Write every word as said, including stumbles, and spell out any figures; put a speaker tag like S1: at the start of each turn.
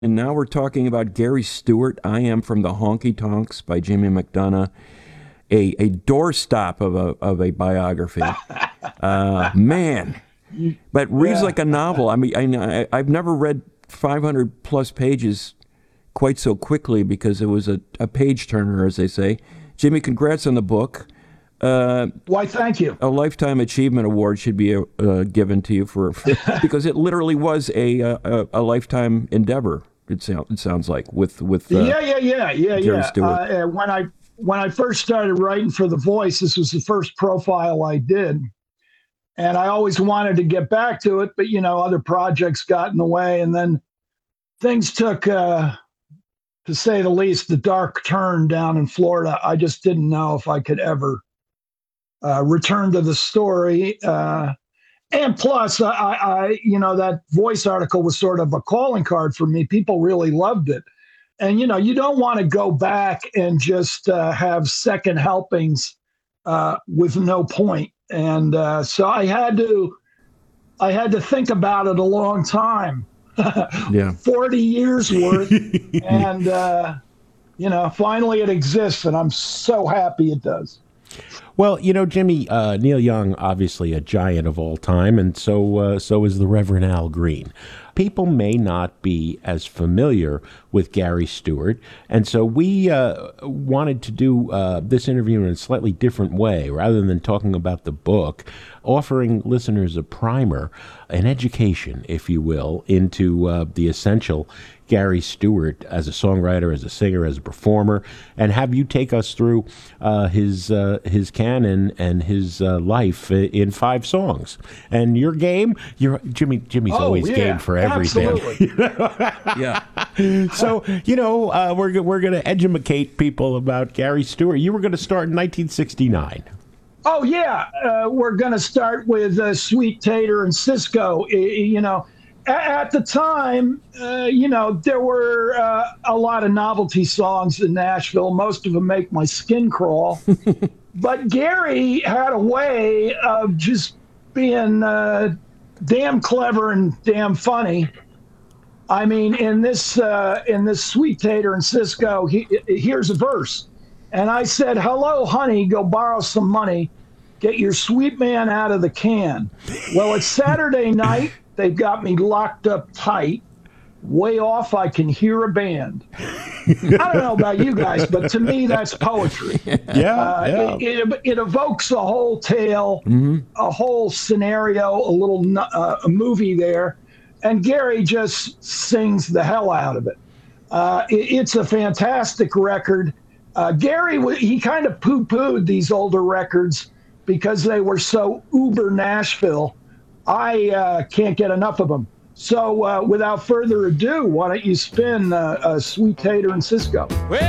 S1: And now we're talking about Gary Stewart, I Am from the Honky Tonks by Jimmy McDonough, a, a doorstop of a, of a biography. Uh, man, but reads
S2: Yeah.
S1: like a novel. I mean, I, I've never read five hundred plus pages quite so quickly because it was a, a page turner, as they say. Jimmy, congrats on the book. Uh,
S2: Why, thank you.
S1: a Lifetime Achievement Award should be uh, given to you for, for because it literally was a a, a lifetime endeavor. It sounds it sounds like with with uh,
S2: yeah, yeah, yeah, yeah,
S1: Jerry
S2: yeah.
S1: Stewart.
S2: Uh, when I when I first started writing for The Voice, this was the first profile I did, and I always wanted to get back to it, but you know, other projects got in the way, and then things took, uh, to say the least, the dark turn down in Florida. I just didn't know if I could ever uh, return to the story. Uh, And plus, I, I, you know, that Voice article was sort of a calling card for me. People really loved it. And, you know, you don't want to go back and just uh, have second helpings uh, with no point. And uh, so I had to, I had to think about it a long time,
S1: Yeah.
S2: forty years worth. And, uh, you know, finally it exists. And I'm so happy it does.
S3: Well, you know, Jimmy, uh, Neil Young, obviously a giant of all time, and so uh, so is the Reverend Al Green. People may not be as familiar with Gary Stewart, and so we uh, wanted to do uh, this interview in a slightly different way. Rather than talking about the book, offering listeners a primer, an education, if you will, into uh, the essential Gary Stewart as a songwriter, as a singer, as a performer, and have you take us through uh, his uh, his canon and his uh, life in five songs. And your game, you're Jimmy. Jimmy's
S2: Oh,
S3: always
S2: yeah,
S3: game for everything.
S2: absolutely.
S1: Yeah.
S3: So you know uh, we're go- we're going to educate people about Gary Stewart. You were going to start in nineteen sixty-nine.
S2: Oh, yeah. Uh, we're going to start with uh, Sweet Tater and Cisco. I- You know, a- at the time, uh, you know, there were uh, a lot of novelty songs in Nashville. Most of them make my skin crawl. But Gary had a way of just being uh, damn clever and damn funny. I mean, in this uh, in this Sweet Tater and Cisco, he, here's a verse. And I said, hello, honey, go borrow some money. Get your sweet man out of the can. Well, it's Saturday night. They've got me locked up tight. Way off, I can hear a band. I don't know about you guys, but to me, that's poetry.
S3: Yeah,
S2: Uh,
S3: yeah.
S2: it, it, it evokes a whole tale, a whole scenario, a little nu- uh, a movie there. And Gary just sings the hell out of it. Uh, it it's a fantastic record. Uh, Gary, w- he kind of poo-pooed these older records because they were so uber Nashville. I uh, can't get enough of them. So uh, without further ado, why don't you spin uh, uh, Sweet Tater and Cisco?
S4: Well,